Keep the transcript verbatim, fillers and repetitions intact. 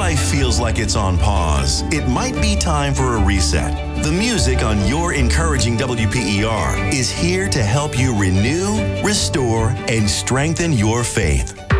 life feels like it's on pause, it might be time for a reset. The music on your encouraging W P E R is here to help you renew, restore, and strengthen your faith.